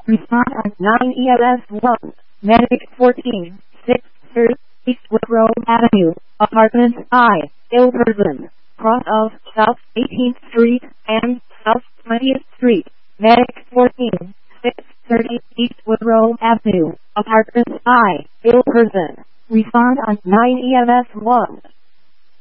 Respond on 9 EMS 1. Medic 14, 630 East Woodrow Avenue, Apartment I, Ilverston, cross of South 18th Street and South 20th Street. Medic 14, 630 East Woodrow Avenue, Apartment I, Ilverston. Respond on 9 EMS 1.